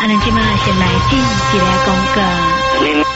咱即马先来进一个广告。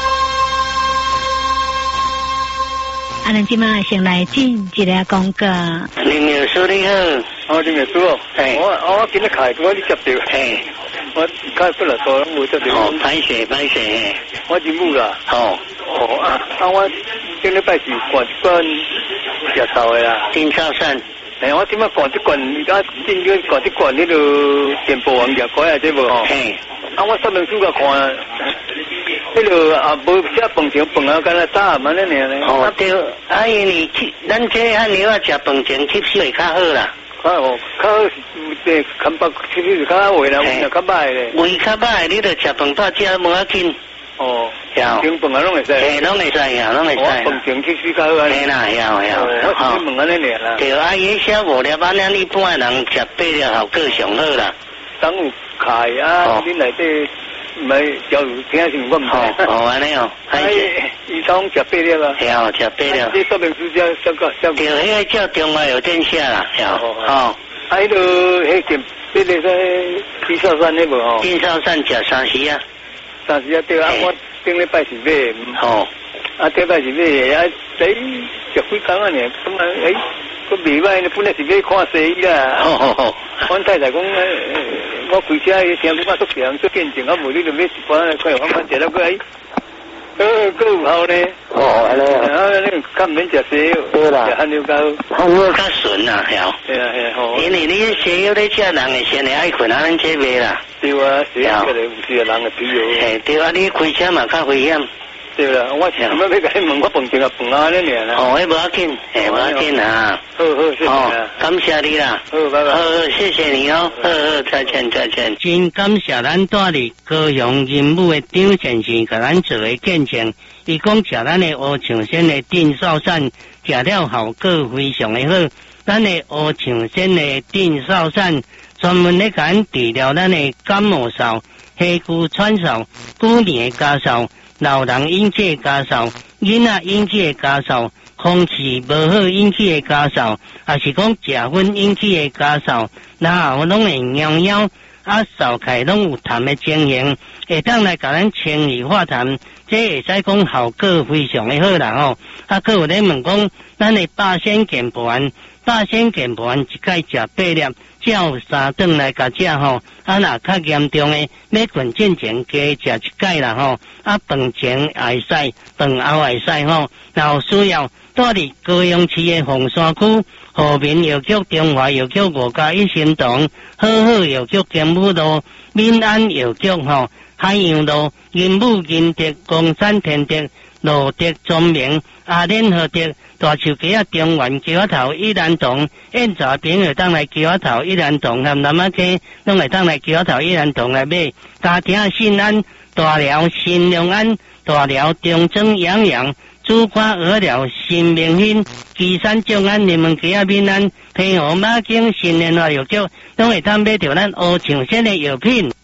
咱即马先来进一个广告。 林秘书你好， 林秘书哦，我今日开我你接到，我开不了多，我接到。 哦，歹势， 我真母啦。 哦， 我今日拜是灌一罐食草的啦。 丁少善。 我今麦灌一罐，今日灌一罐迄个电报王药改啊，这无吼。我说明书个看，迄个无吃饭前饭后，敢若早暗安尼尔咧。 哦对，因为咱这按牛啊食饭前吸收会较好啦。 较好是看北吸收是较好啦，胃较歹咧。 胃较歹，你着食饭饱食无要紧。 哦，饭饭啊拢会使。 拢会使。 饭前吸收较好啊。 啦， 我问安尼尔啦。 对，伊小5粒安尼，你半人食8粒效果上好啦。 当有开啊，你内底唔系交流听成我唔知。 安尼哦， 伊当食8粒啊。 食8粒。 这说明书小个。 对，迄个叫中华邮电社啦， 迄个迄丁少山迄无吼？ 丁少山食30啊。 30啊对啊，我顶礼拜是买。顶礼拜是买食几工啊呢？咁佫袂歹呢，本来是要看西医啦。阮太太讲，我开车听你我做人做见证，我无你就买一罐，看食了佫佫有效呢。 安尼。 你较毋免食西药， 对啦， 食汉药膏。 汉药较纯啦， 对啊， 因为你西药咧食人会先会爱困，咱这袂啦。 对啊，西药有时人会疲劳。 对啊，你开车嘛较危险。 对啦，我想要甲你问，我饭前饭后安尼尔啦。 迄无要紧，无要紧啊。 好，谢谢。 感谢你啦。 好，拜拜。 好，谢谢你哦。好，再见。真感谢咱带哩高雄人物的张先生，甲咱做个见证。伊讲食咱的乌象参的定少散，食了效果非常的好。咱的乌象参的定少散，专门咧甲咱治疗咱的感冒嗽、哮喘喘嗽、久年的咳嗽。老人引起的咳嗽，囡仔引起的咳嗽，空气无好引起的咳嗽，也是讲食薰引起的咳嗽，然后拢会痒痒，嗽起拢有痰的情形，会当来甲咱清理化痰，这会使讲效果非常的好啦吼。佫有咧问讲，咱的八仙健盘一盖食8粒。照3顿来甲食吼，若较严重的，要困进前加食一盖啦吼，饭前也会使，饭后也会使吼。然后需要住伫高雄市的凤山区和平药局、中华药局5+1新堂、好药局金武路、闽安药局吼、海洋路、银武银德、公山天德、路德庄名、阿联合德。大树街啊，中原桥仔头一兰堂，现在朋友当来桥仔头一兰堂和南仔街，拢会当来桥仔头一兰堂来买。家庭新安、大寮新良安、大寮中正养养、主管鹅寮新明兴、旗山众安、人民街啊闽安、平湖马经新联华药局，拢会当买到咱乌象参的药品。